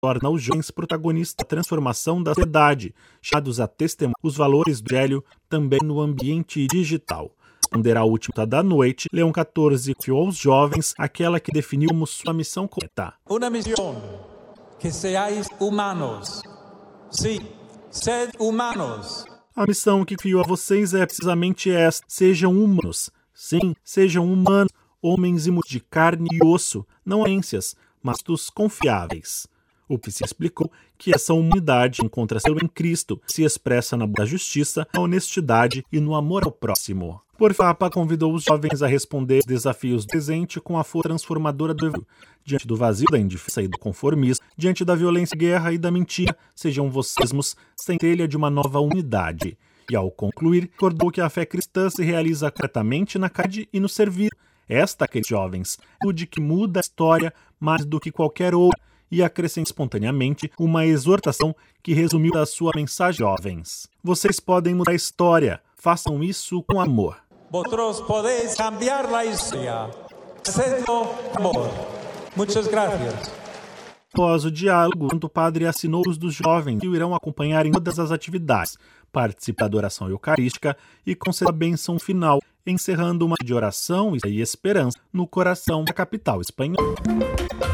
torna os jovens protagonistas da transformação da sociedade, chamados a testemunhar os valores do Evangelho também no ambiente digital. Responderá a última da noite, Leão XIV confiou aos jovens aquela que definiu como sua missão correta. Uma missão, que seais humanos. Sim, sed humanos. A missão que confiou a vocês é precisamente esta: sejam humanos. Sim, sejam humanos, homens e mulheres de carne e osso, não ências, mas dos confiáveis. O Psi explicou que essa humanidade encontra-se em Cristo, se expressa na justiça, na honestidade e no amor ao próximo. Por fim, o Papa convidou os jovens a responder os desafios do presente com a força transformadora do Evangelho. Diante do vazio, da indiferença e do conformismo, diante da violência, guerra e da mentira, sejam vocês mesmos centelha de uma nova unidade. E ao concluir, recordou que a fé cristã se realiza corretamente na caridade e no serviço. Esta, aqueles jovens, é o de que muda a história mais do que qualquer outra, e acrescenta espontaneamente uma exortação que resumiu a sua mensagem: jovens, vocês podem mudar a história, façam isso com amor. Vosotros podéis cambiar la historia, hacedlo amor. Muchas gracias. Após o diálogo, o padre assinou os dos jovens que o irão acompanhar em todas as atividades, participar da oração eucarística e conceder a bênção final, encerrando uma de oração e esperança no coração da capital espanhola.